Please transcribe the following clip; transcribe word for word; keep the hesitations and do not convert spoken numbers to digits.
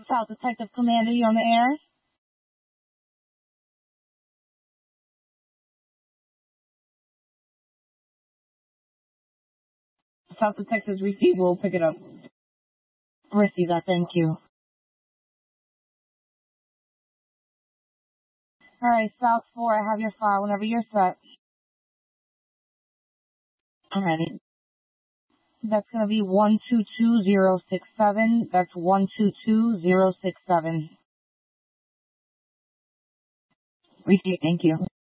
South Detective Commander, you on the air? South Detectives receive. We'll pick it up. Receive that. Thank you. All right, South four, I have your file whenever you're set. All right. That's going to be one two two zero six seven. That's one two two zero six seven. Receive. Thank you.